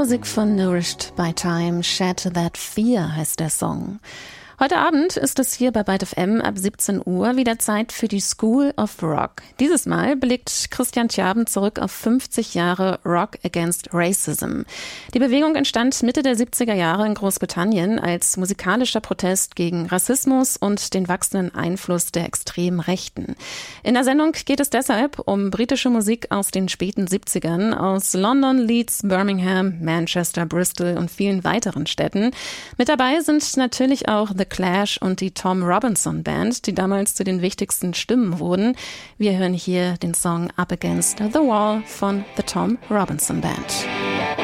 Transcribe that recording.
Musik von Nourished by Time, Shed That Fear heißt der Song. Heute Abend ist es hier bei Byte FM ab 17 Uhr wieder Zeit für die School of Rock. Dieses Mal blickt Christian Tjaben zurück auf 50 Jahre Rock Against Racism. Die Bewegung entstand Mitte der 70er Jahre in Großbritannien als musikalischer Protest gegen Rassismus und den wachsenden Einfluss der extremen Rechten. In der Sendung geht es deshalb um britische Musik aus den späten 70ern, aus London, Leeds, Birmingham, Manchester, Bristol und vielen weiteren Städten. Mit dabei sind natürlich auch The Clash und die Tom Robinson Band, die damals zu den wichtigsten Stimmen wurden. Wir hören hier den Song Up Against the Wall von The Tom Robinson Band.